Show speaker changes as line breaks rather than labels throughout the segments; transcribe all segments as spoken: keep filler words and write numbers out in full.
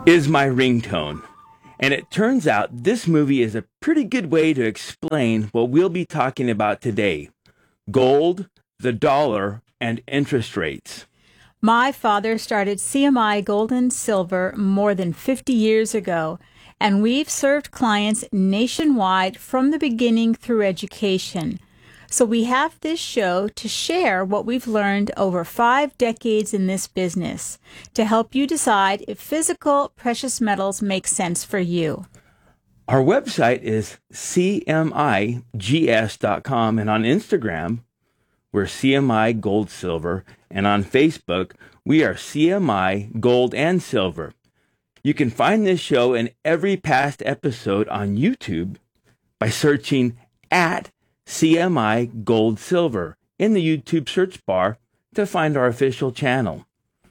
is my ringtone. And it turns out this movie is a pretty good way to explain what we'll be talking about today. Gold, the dollar, and interest rates.
My father started C M I Gold and Silver more than fifty years ago, and we've served clients nationwide from the beginning through education. So we have this show to share what we've learned over five decades in this business to help you decide if physical precious metals make sense for you.
Our website is C M I G S dot com, and on Instagram, we're C M I Gold Silver, and on Facebook, we are C M I Gold and Silver. You can find this show and every past episode on YouTube by searching at C M I Gold Silver in the YouTube search bar to find our official channel.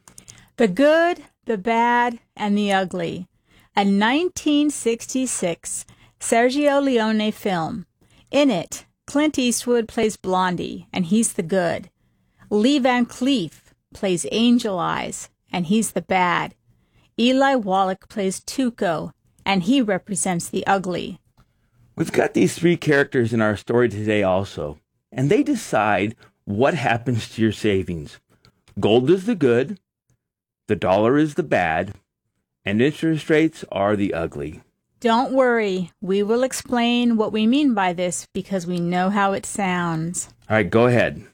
The Good, the Bad, and the Ugly, a nineteen sixty-six Sergio Leone film. In it, Clint Eastwood plays Blondie, and he's the good. Lee Van Cleef plays Angel Eyes, and he's the bad. Eli Wallach plays Tuco, and he represents the ugly.
We've got these three characters in our story today also, and they decide what happens to your savings. Gold is the good, the dollar is the bad, and interest rates are the ugly.
Don't worry, we will explain what we mean by this because we know how it sounds.
All right, go ahead.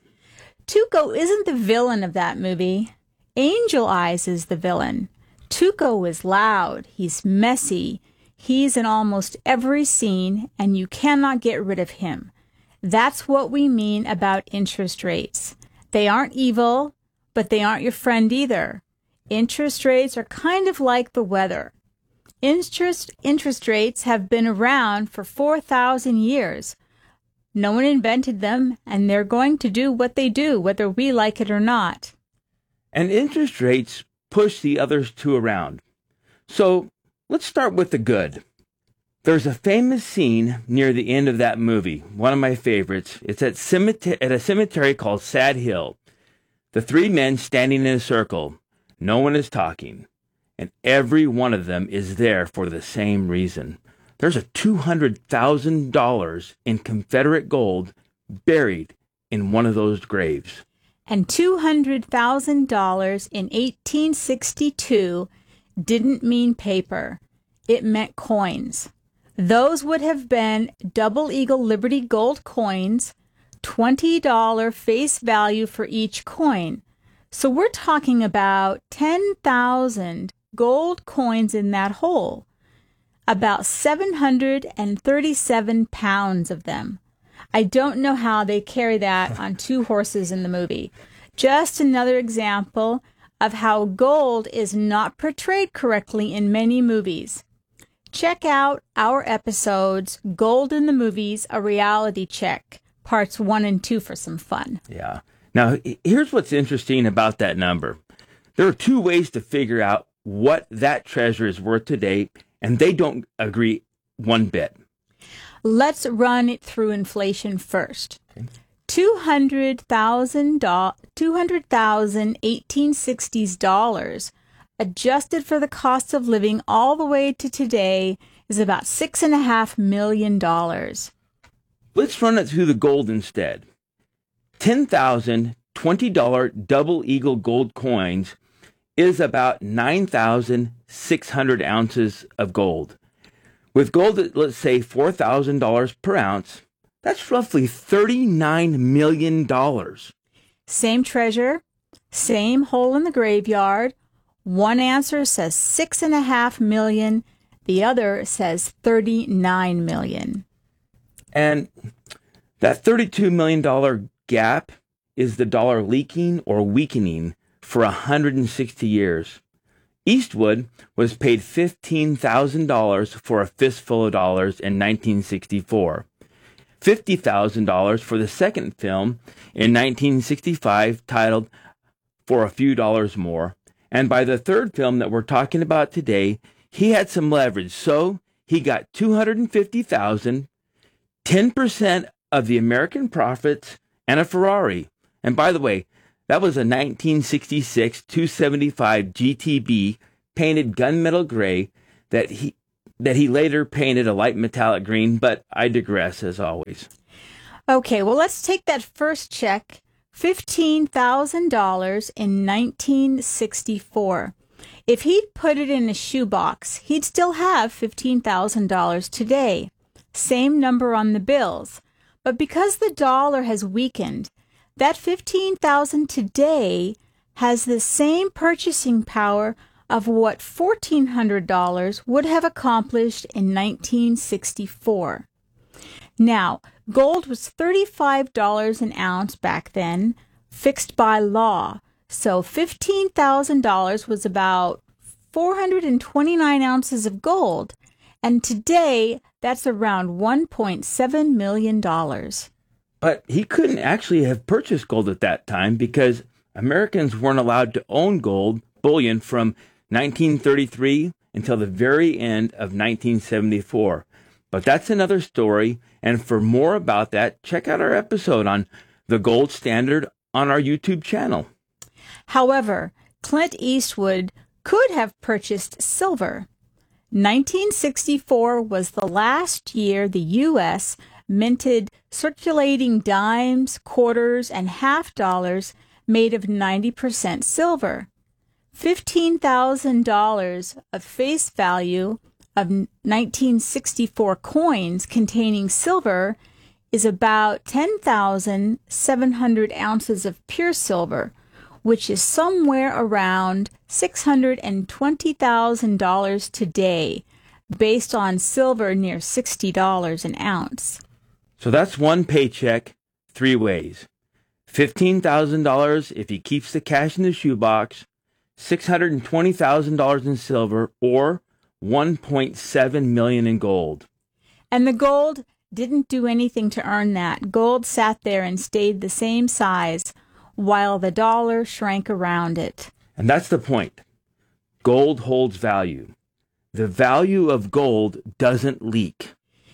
Tuco isn't the villain of that movie. Angel Eyes is the villain. Tuco is loud, he's messy, he's in almost every scene, and you cannot get rid of him. That's what we mean about interest rates. They aren't evil, but they aren't your friend either. Interest rates are kind of like the weather. Interest, interest rates have been around for four thousand years. No one invented them, and they're going to do what they do, whether we like it or not.
And interest rates push the others two around. So let's start with the good. There's a famous scene near the end of that movie, one of my favorites. It's at, cemetery, at a cemetery called Sad Hill. The three men standing in a circle. No one is talking. And every one of them is there for the same reason. There's a two hundred thousand dollars in Confederate gold buried in one of those graves.
And two hundred thousand dollars in eighteen sixty-two didn't mean paper. It meant coins. Those would have been Double Eagle Liberty gold coins, twenty dollars face value for each coin. So we're talking about ten thousand gold coins in that hole. About seven hundred thirty-seven pounds of them. I don't know how they carry that on two horses in the movie. Just another example of how gold is not portrayed correctly in many movies. Check out our episodes, Gold in the Movies, A Reality Check, parts one and two for some fun.
Yeah. Now, here's what's interesting about that number. There are two ways to figure out what that treasure is worth today, and they don't agree one bit.
Let's run it through inflation first.
Okay.
two hundred thousand eighteen sixties dollars, adjusted for the cost of living all the way to today, is about six and a half million dollars.
Let's run it through the gold instead. ten thousand twenty dollar Double Eagle gold coins is about nine thousand six hundred ounces of gold. With gold at, let's say, four thousand dollars per ounce, that's roughly thirty-nine million dollars.
Same treasure, same hole in the graveyard. One answer says six and a half million. The other says thirty-nine million.
And that thirty-two million dollars gap is the dollar leaking or weakening for one hundred sixty years. Eastwood was paid fifteen thousand dollars for a fistful of dollars in nineteen sixty-four. fifty thousand dollars for the second film in nineteen sixty-five titled For a Few Dollars More. And by the third film that we're talking about today, he had some leverage. So he got two hundred fifty thousand dollars, ten percent of the American profits, and a Ferrari. And by the way, that was a nineteen sixty-six two seventy-five G T B painted gunmetal gray that he that he later painted a light metallic green, but I digress as always.
Okay, well, let's take that first check, fifteen thousand dollars in nineteen sixty-four. If he'd put it in a shoebox, he'd still have fifteen thousand dollars today. Same number on the bills. But because the dollar has weakened, that fifteen thousand dollars today has the same purchasing power of what fourteen hundred dollars would have accomplished in nineteen sixty-four. Now, gold was thirty-five dollars an ounce back then, fixed by law. So fifteen thousand dollars was about four hundred twenty-nine ounces of gold. And today, that's around one point seven million dollars.
But he couldn't actually have purchased gold at that time because Americans weren't allowed to own gold bullion from nineteen thirty-three until the very end of nineteen seventy-four. But that's another story, and for more about that, check out our episode on the gold standard on our YouTube channel.
However, Clint Eastwood could have purchased silver. nineteen sixty-four was the last year the U S minted circulating dimes, quarters, and half dollars made of ninety percent silver. fifteen thousand dollars of face value of nineteen sixty-four coins containing silver is about ten thousand seven hundred ounces of pure silver, which is somewhere around six hundred twenty thousand dollars today, based on silver near sixty dollars an ounce.
So that's one paycheck three ways. fifteen thousand dollars if he keeps the cash in the shoebox, six hundred twenty thousand dollars in silver, or one point seven million dollars in gold.
And the gold didn't do anything to earn that. Gold sat there and stayed the same size while the dollar shrank around it.
And that's the point. Gold holds value. The value of gold doesn't leak.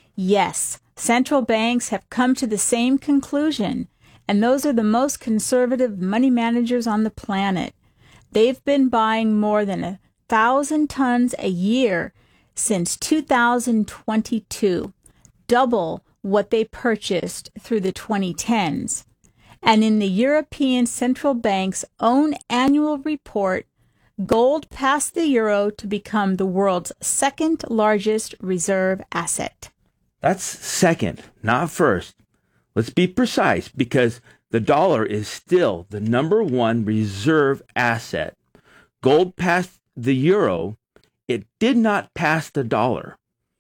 Yes, central banks have come to the same conclusion, and those are the most conservative money managers on the planet. They've been buying more than a thousand tons a year since two thousand twenty-two, double what they purchased through the twenty tens. And in the European Central Bank's own annual report, gold passed the euro to become the world's second largest reserve asset.
That's second, not first. Let's be precise, because the dollar is still the number one reserve asset. Gold passed the euro. It did not pass the dollar.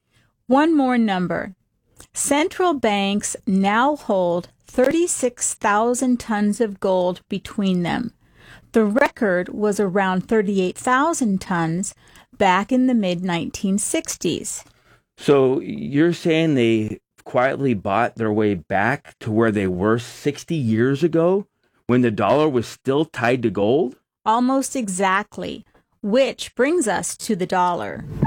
One more number. Central banks now hold thirty-six thousand tons of gold between them. The record was around thirty-eight thousand tons back in the mid nineteen sixties.
So you're saying they quietly bought their way back to where they were sixty years ago when the dollar was still tied to gold?
Almost exactly. Which brings us to the dollar.